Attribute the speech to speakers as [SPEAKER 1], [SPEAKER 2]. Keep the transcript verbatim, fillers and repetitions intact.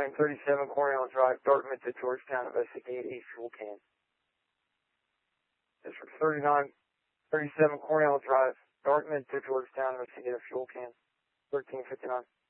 [SPEAKER 1] thirty-nine thirty-seven Cornell Drive, Dartmouth to Georgetown, investigate a fuel can. District thirty-nine thirty-seven Cornell Drive, Dartmouth to Georgetown, investigate a fuel can. thirteen fifty-nine.